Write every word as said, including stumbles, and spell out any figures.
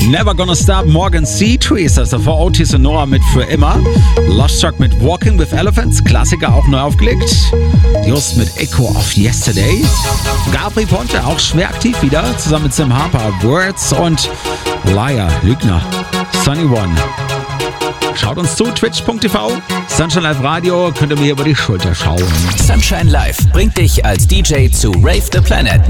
Never Gonna Stop, Morgan C. Tweezers, davor Otis und Noah mit Für immer. Lost Truck mit Walking with Elephants, Klassiker auch neu aufgelegt. Just mit Echo of Yesterday. Gabri Ponte auch schwer aktiv wieder, zusammen mit Sam Harper, Words und Liar, Lügner, Sunny One. Schaut uns zu, twitch punkt t v, Sunshine Live Radio, könnt ihr mir über die Schulter schauen. Sunshine Live bringt dich als D J zu Rave the Planet